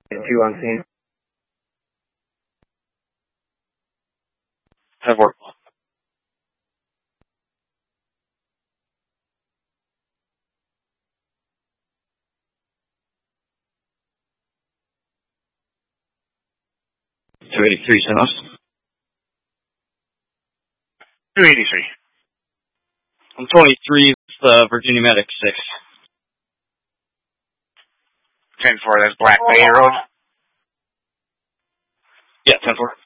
2 on scene. 10-4. $283, send us. 283. I'm 23, Virginia Medic 6. 10-4, that's Black Bay Road. Yeah, 10-4.